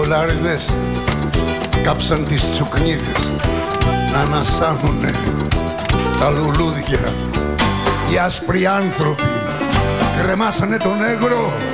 δολάριδες κάψαν τις τσουκνίδες να ανασάνουνε τα λουλούδια. Οι άσπροι άνθρωποι κρεμάσανε τον νέγρο